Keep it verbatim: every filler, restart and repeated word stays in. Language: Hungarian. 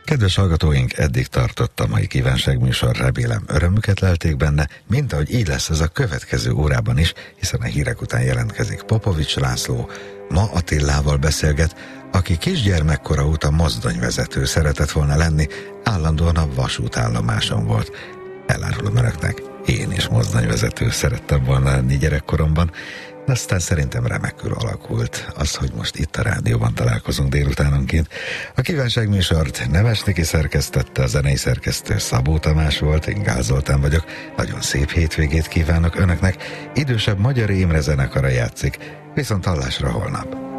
Kedves hallgatóink, eddig tartott a mai kívánságműsor, remélem örömüket lelték benne, mint ahogy így lesz ez a következő órában is, hiszen a hírek után jelentkezik Popovics László. Ma Attilával beszélget, aki kisgyermekkora óta mozdonyvezető szeretett volna lenni, állandóan a vasútállomáson volt. Elárulom önöknek, én is mozdonyvezető szerettem volna lenni gyerekkoromban, de aztán szerintem remekül alakult az, hogy most itt a rádióban találkozunk délutánonként. A kívánságműsort Nemes Niki szerkesztette, a zenei szerkesztő Szabó Tamás volt, én Gál Zoltán vagyok. Nagyon szép hétvégét kívánok önöknek. Idősebb Magyar Imre zenekara játszik, viszont hallásra holnap.